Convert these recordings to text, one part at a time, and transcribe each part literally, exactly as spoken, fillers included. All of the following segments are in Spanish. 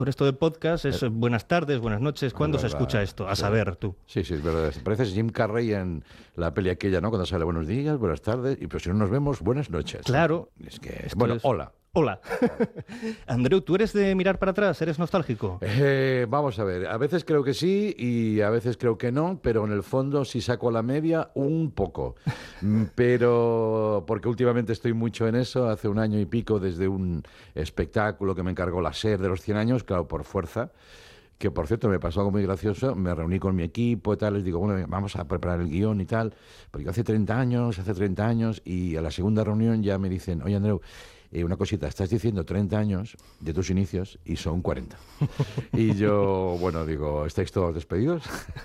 Por esto de podcast es Eh, buenas tardes, buenas noches. ¿Cuándo es se verdad, escucha esto? A sí. saber, tú. Sí, sí, es verdad. Pareces Jim Carrey en la peli aquella, ¿no? Cuando sale buenos días, buenas tardes, y pero si no nos vemos, buenas noches. Claro. Es que, Esto bueno, es- hola. Hola. Andreu, ¿tú eres de mirar para atrás? ¿Eres nostálgico? Eh, vamos a ver, a veces creo que sí y a veces creo que no, pero en el fondo si saco la media, un poco. Mm, Pero porque últimamente estoy mucho en eso, hace un año y pico desde un espectáculo que me encargó la SER de los cien años, claro, por fuerza, que por cierto me pasó algo muy gracioso, me reuní con mi equipo y tal, les digo, bueno, vamos a preparar el guión y tal, porque hace treinta años, hace treinta años, y a la segunda reunión ya me dicen, oye Andreu, eh, una cosita, estás diciendo treinta años de tus inicios y son cuarenta. Y yo, bueno, digo, ¿estáis todos despedidos?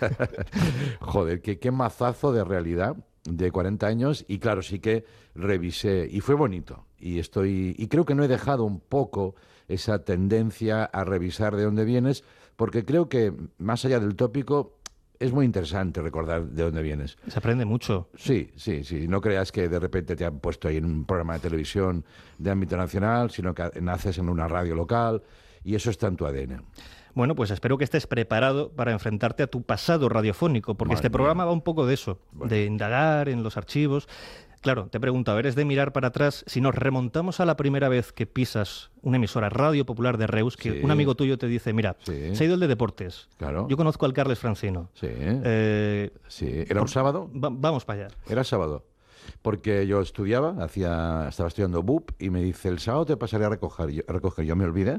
Joder, qué, qué mazazo de realidad de cuarenta años. Y claro, sí que revisé y fue bonito. Y estoy y creo que no he dejado un poco esa tendencia a revisar de dónde vienes, porque creo que más allá del tópico es muy interesante recordar de dónde vienes. Se aprende mucho. Sí, sí, sí. No creas que de repente te han puesto ahí en un programa de televisión de ámbito nacional, sino que naces en una radio local y eso está en tu A D N. Bueno, pues espero que estés preparado para enfrentarte a tu pasado radiofónico, porque Madre este programa mía. va un poco de eso, Bueno. de indagar en los archivos. Claro, te pregunto, a ver, es de mirar para atrás. Si nos remontamos a la primera vez que pisas una emisora Radio Popular de Reus, que Sí. un amigo tuyo te dice, mira, Sí. se ha ido el de deportes. Claro. Yo conozco al Carles Francino. Sí, Eh, sí. ¿Era un sábado? va- vamos para allá. Era sábado. Porque yo estudiaba, hacía, estaba estudiando B U P y me dice, el sábado te pasaré a recoger. Yo, a recoger. Yo me olvidé.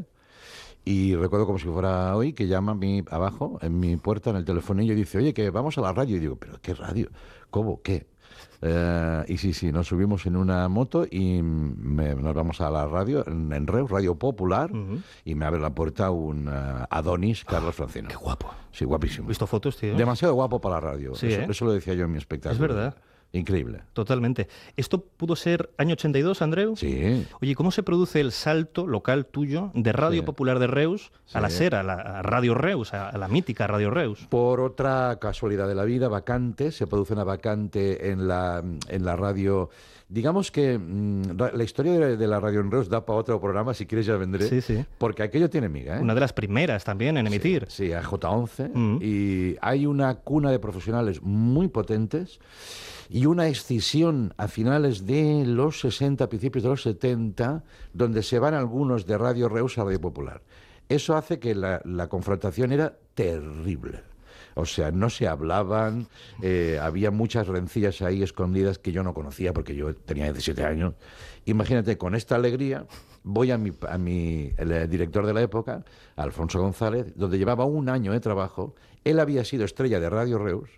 Y recuerdo como si fuera hoy que llama a mí abajo, en mi puerta, en el telefonillo, y dice, oye, que vamos a la radio. Y digo, ¿pero qué radio? ¿Cómo? ¿Qué? Eh, y sí, sí, nos subimos en una moto y me- nos vamos a la radio, en, en Reus, Radio Popular, Ujú. y me abre la puerta un eh, Adonis Carlos Francino. Qué guapo. Sí, guapísimo. He visto fotos, tío. Demasiado guapo para la radio. Sí, eso, ¿eh? eso lo decía yo en mi espectáculo. Es verdad. Increíble. Totalmente. ¿Esto pudo ser año ochenta y dos, Andreu? Sí. Oye, ¿cómo se produce el salto local tuyo de Radio Sí. Popular de Reus a la Sí. SER, a la a Radio Reus, a, a la mítica Radio Reus? Por otra casualidad de la vida, vacante, se produce una vacante en la, en la radio. Digamos que mm, ra- la historia de, de la radio en Reus da para otro programa, si quieres ya vendré. Sí, sí. Porque aquello tiene miga, ¿eh? Una de las primeras también en emitir. Sí, a J once. Mm. Y hay una cuna de profesionales muy potentes y una escisión a finales de los sesenta, principios de los setenta, donde se van algunos de Radio Reus a Radio Popular. Eso hace que la, la confrontación era terrible. O sea, no se hablaban, eh, había muchas rencillas ahí escondidas que yo no conocía porque yo tenía diecisiete años. Imagínate, con esta alegría voy a mi, a mi el eh, director de la época, Alfonso González, donde llevaba un año de trabajo. Él había sido estrella de Radio Reus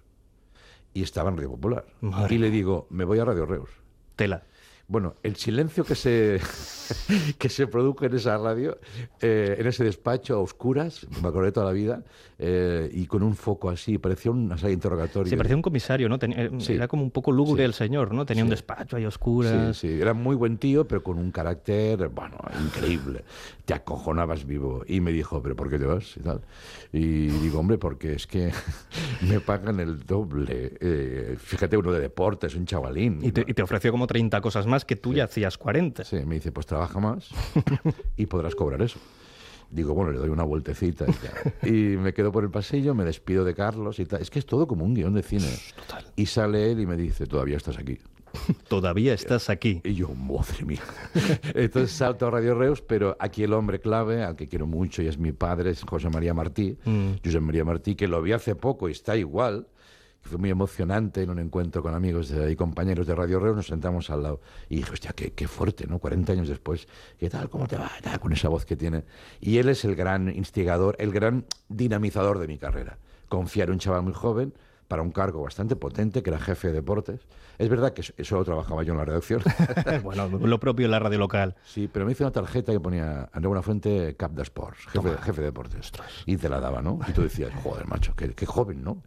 y estaba en Radio Popular. Madre Y le digo, me voy a Radio Reus. Tela. Bueno, el silencio que se, que se produjo en esa radio, eh, en ese despacho a oscuras, me acordé toda la vida, eh, y con un foco así, parecía una sala de interrogatorio. Sí, parecía un comisario, ¿no? Tenía- eh, Sí. Era como un poco lúgubre Sí. el señor, ¿no? Tenía un Sí. despacho ahí a Sí, oscuras. sí, era muy buen tío, pero con un carácter, bueno, increíble. Te acojonabas vivo. Y me dijo, ¿pero por qué te vas? Y tal. Y digo, hombre, porque es que me pagan el doble. Eh, fíjate, uno de deportes, un chavalín. Y te, ¿no? y te ofreció como treinta cosas más que tú ya hacías cuarenta. Sí, me dice, pues trabaja más y podrás cobrar eso. Digo, bueno, le doy una vueltecita y ya. Y me quedo por el pasillo, me despido de Carlos y tal. Es que es todo como un guión de cine. Total. Y sale él y me dice, todavía estás aquí. Todavía estás aquí. Y yo, madre mía. Entonces salto a Radio Reus, pero aquí el hombre clave, al que quiero mucho y es mi padre, es José María Martí, Mm. José María Martí, que lo vi hace poco y está igual, que fue muy emocionante en un encuentro con amigos de- y compañeros de Radio Reus, nos sentamos al lado y dije, hostia, qué, qué fuerte, ¿no? cuarenta años después, ¿qué tal? ¿Cómo te va? Tal, con esa voz que tiene. Y él es el gran instigador, el gran dinamizador de mi carrera. Confiar en un chaval muy joven para un cargo bastante potente, que era jefe de deportes. Es verdad que eso lo trabajaba yo en la redacción. Bueno, lo propio en la radio local. Sí, pero me hizo una tarjeta que ponía Andreu Buenafuente, Cap de Sports, jefe, jefe de deportes. Y te la daba, ¿no? Y tú decías, joder, macho, qué, qué joven, ¿no?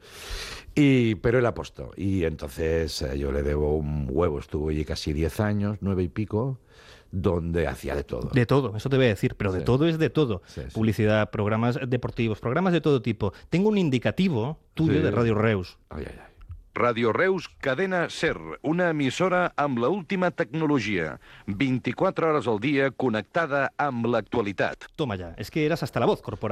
Y, pero él apostó. Y entonces eh, yo le debo un huevo. Estuvo allí casi diez años, nueve y pico, donde hacía de todo. De todo, eso te voy a decir, pero de Sí. todo es de todo. Sí, sí. Publicidad, programas deportivos, programas de todo tipo. Tengo un indicativo tuyo Sí. de Radio Reus. Ay, ay, ay. Radio Reus, cadena SER, una emissora amb la última tecnologia. veinticuatro hores al dia connectada amb l'actualitat. Toma ya, es que eras hasta la voz corporal.